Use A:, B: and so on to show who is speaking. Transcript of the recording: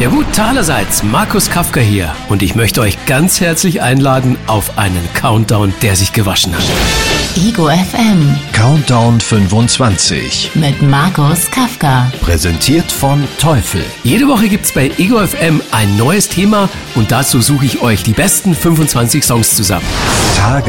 A: Ja gut, allerseits, Markus Kafka hier und ich möchte euch ganz herzlich einladen auf einen Countdown, der sich gewaschen hat.
B: Ego FM
C: Countdown 25.
B: mit Markus Kafka.
C: Präsentiert von Teufel.
A: Jede Woche gibt's bei Ego FM ein neues Thema und dazu suche ich euch die besten 25 Songs zusammen.